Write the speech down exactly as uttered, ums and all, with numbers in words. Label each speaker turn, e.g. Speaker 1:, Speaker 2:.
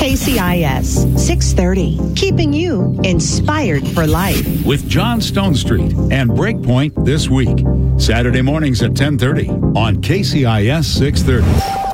Speaker 1: K C I S six thirty, keeping you inspired for life.
Speaker 2: With John Stone Street and Breakpoint this week. Saturday mornings at ten thirty on K C I S six thirty.